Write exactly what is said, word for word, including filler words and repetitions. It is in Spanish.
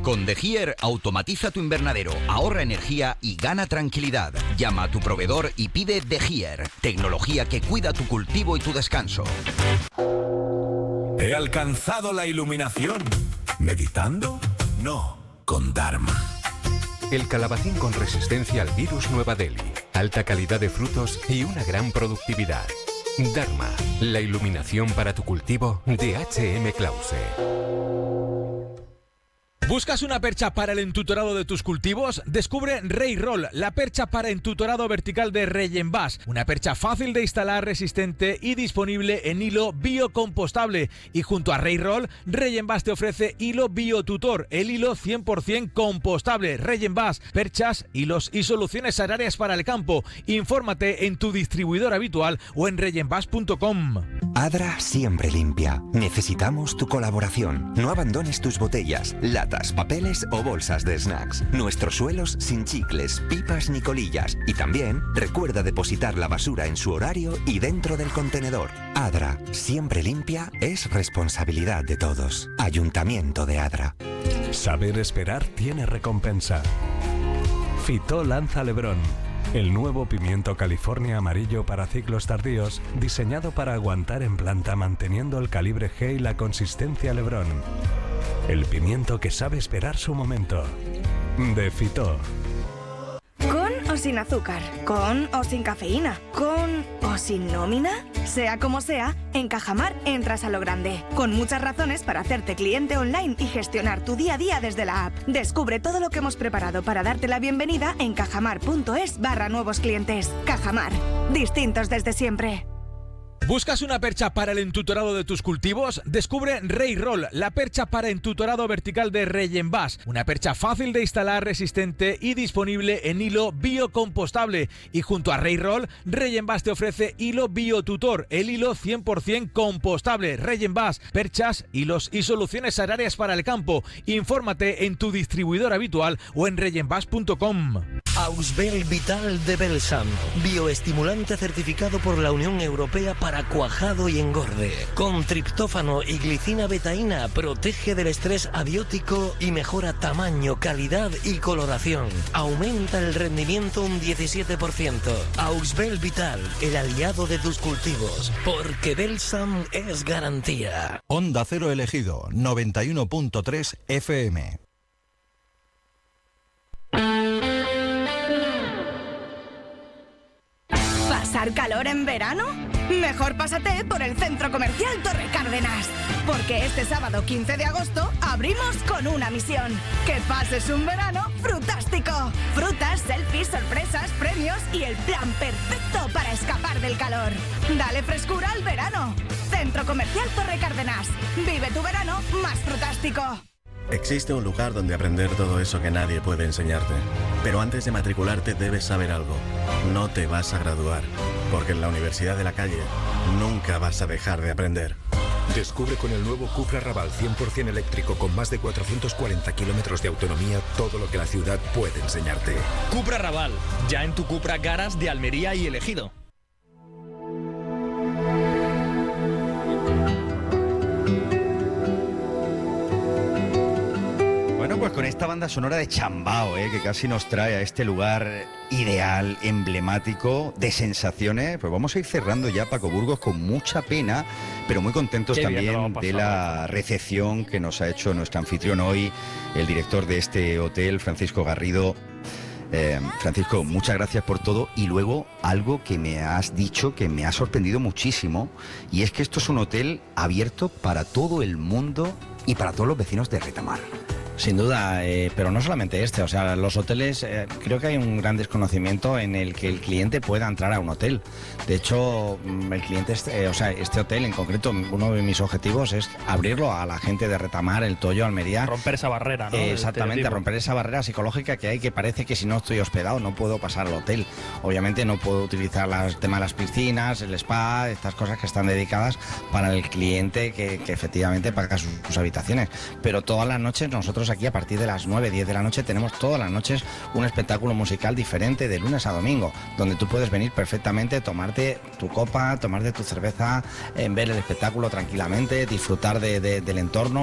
Con De Gier, automatiza tu invernadero, ahorra energía y gana tranquilidad. Llama a tu proveedor y pide De Gier, tecnología que cuida tu cultivo y tu descanso. ¿He alcanzado la iluminación? ¿Meditando? No, con Dharma. El calabacín con resistencia al virus Nueva Delhi, alta calidad de frutos y una gran productividad. Dharma, la iluminación para tu cultivo de H M Clause. ¿Buscas una percha para el entutorado de tus cultivos? Descubre Rey Roll, la percha para entutorado vertical de Regenbas. Una percha fácil de instalar, resistente y disponible en hilo biocompostable. Y junto a Rey Roll, Regenbas te ofrece hilo biotutor, el hilo cien por ciento compostable. Regenbas, perchas, hilos y soluciones agrarias para el campo. Infórmate en tu distribuidor habitual o en regenbas punto com. Adra siempre limpia. Necesitamos tu colaboración. No abandones tus botellas, latas, papeles o bolsas de snacks. Nuestros suelos sin chicles, pipas ni colillas. Y también recuerda depositar la basura en su horario y dentro del contenedor. Adra, siempre limpia, es responsabilidad de todos. Ayuntamiento de Adra. Saber esperar tiene recompensa. Fitó lanza Lebrón, el nuevo pimiento California amarillo para ciclos tardíos, diseñado para aguantar en planta manteniendo el calibre G y la consistencia Lebrón. El pimiento que sabe esperar su momento. De Fitó. ¿Con o sin azúcar? ¿Con o sin cafeína? ¿Con o sin nómina? Sea como sea, en Cajamar entras a lo grande. Con muchas razones para hacerte cliente online y gestionar tu día a día desde la app. Descubre todo lo que hemos preparado para darte la bienvenida en cajamar.es barra nuevos clientes. Cajamar. Distintos desde siempre. ¿Buscas una percha para el entutorado de tus cultivos? Descubre Rey Roll, la percha para entutorado vertical de Regenbas. Una percha fácil de instalar, resistente y disponible en hilo biocompostable. Y junto a Rey Roll, Regenbas te ofrece hilo biotutor, el hilo cien por ciento compostable. Regenbas, perchas, hilos y soluciones agrarias para el campo. Infórmate en tu distribuidor habitual o en regenbas punto com. Ausbel Vital de Belsam, bioestimulante certificado por la Unión Europea para cuajado y engorde. Con triptófano y glicina betaína protege del estrés abiótico y mejora tamaño, calidad y coloración. Aumenta el rendimiento un diecisiete por ciento. Ausbel Vital, el aliado de tus cultivos, porque Belsam es garantía. Onda Cero Elegido, noventa y uno punto tres F M. ¿Pasar calor en verano? Mejor pásate por el Centro Comercial Torre Cárdenas, porque este sábado quince de agosto abrimos con una misión: que pases un verano frutástico. Frutas, selfies, sorpresas, premios y el plan perfecto para escapar del calor. Dale frescura al verano. Centro Comercial Torre Cárdenas. Vive tu verano más frutástico. Existe un lugar donde aprender todo eso que nadie puede enseñarte. Pero antes de matricularte debes saber algo. No te vas a graduar, porque en la Universidad de la Calle nunca vas a dejar de aprender. Descubre con el nuevo Cupra Raval cien por ciento eléctrico con más de cuatrocientos cuarenta kilómetros de autonomía todo lo que la ciudad puede enseñarte. Cupra Raval, ya en tu Cupra Garas de Almería y El Ejido. Bueno, pues con esta banda sonora de Chambao, ¿eh? que casi nos trae a este lugar ideal, emblemático, de sensaciones, pues vamos a ir cerrando ya, Paco Burgos, con mucha pena, pero muy contentos Qué también de la recepción que nos ha hecho nuestro anfitrión hoy, el director de este hotel, Francisco Garrido. Eh, Francisco, muchas gracias por todo. Y luego algo que me has dicho que me ha sorprendido muchísimo, y es que esto es un hotel abierto para todo el mundo y para todos los vecinos de Retamar. Sin duda, eh, pero no solamente este, o sea, los hoteles, eh, creo que hay un gran desconocimiento en el que el cliente pueda entrar a un hotel. De hecho, el cliente, este, eh, o sea, este hotel en concreto, uno de mis objetivos es abrirlo a la gente de Retamar, El Toyo, Almería. Romper esa barrera, ¿no? Eh, exactamente, romper esa barrera psicológica que hay, que parece que si no estoy hospedado no puedo pasar al hotel. Obviamente no puedo utilizar el tema de las piscinas, el spa, estas cosas que están dedicadas para el cliente que, que efectivamente paga sus, sus habitaciones. Pero todas las noches nosotros aquí a partir de las nueve, diez de la noche tenemos todas las noches un espectáculo musical diferente de lunes a domingo, donde tú puedes venir perfectamente, tomarte tu copa, tomarte tu cerveza, eh, ver el espectáculo tranquilamente, disfrutar de, de, del entorno.